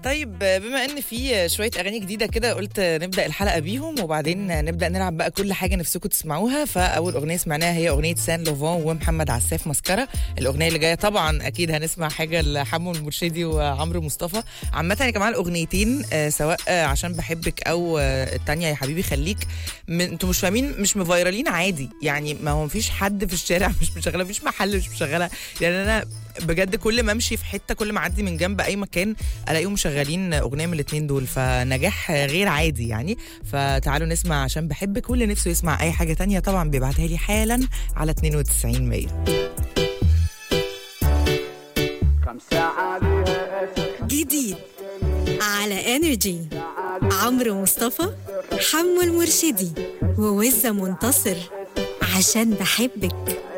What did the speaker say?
طيب بما ان في شويه اغاني جديده كده قلت نبدا الحلقه بيهم وبعدين نبدا نلعب بقى كل حاجه نفسكم تسمعوها. فاول اغنيه سمعناها هي اغنيه سان لوفون ومحمد عساف مسكره. الاغنيه اللي جايه طبعا اكيد هنسمع حاجه لحمو المرشدي وعمرو مصطفى. عامه يا جماعه الاغنيتين سواء عشان بحبك او التانية يا حبيبي خليك انتوا مش فاهمين، مش مفيرالين عادي يعني. ما هو مفيش حد في الشارع مش مشغله، مفيش محل مش مشغله. يعني انا بجد كل ما امشي في حته، كل ما اعدي من جنب اي مكان الاقيهم مشغلين اغنيه من الاثنين دول، فنجاح غير عادي يعني. فتعالوا نسمع عشان بحبك، واللي نفسه يسمع اي حاجه تانية طبعا بيبعتها لي حالا على 92 جديد على انرجي. عمرو مصطفى، حمو المرشدي، ووزة منتصر، عشان بحبك.